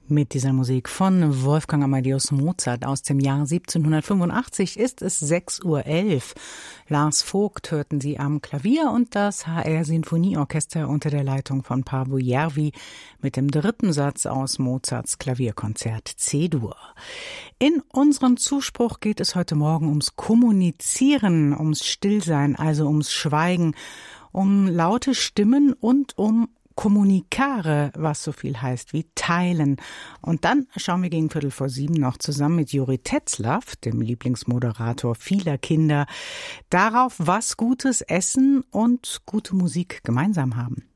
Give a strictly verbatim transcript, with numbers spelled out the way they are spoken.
Mit dieser Musik von Wolfgang Amadeus Mozart aus dem Jahr siebzehnhundertfünfundachtzig ist es sechs Uhr elf. Lars Vogt hörten Sie am Klavier und das H R-Sinfonieorchester unter der Leitung von Paavo Järvi mit dem dritten Satz aus Mozarts Klavierkonzert C-Dur. In unserem Zuspruch geht es heute Morgen ums Kommunizieren, ums Stillsein, also ums Schweigen, um laute Stimmen und um Kommunikare, was so viel heißt wie teilen. Und dann schauen wir gegen Viertel vor sieben noch zusammen mit Juri Tetzlaff, dem Lieblingsmoderator vieler Kinder, darauf, was gutes Essen und gute Musik gemeinsam haben.